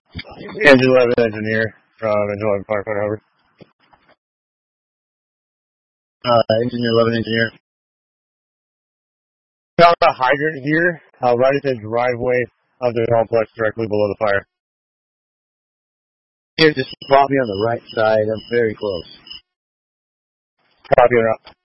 Engine 11 engineer from Engine 11 firefighter, over. Engine 11 engineer. Found a hydrant here, right at the driveway of the complex directly below the fire. Here, just spot me on the right side. I'm very close. Copy her up.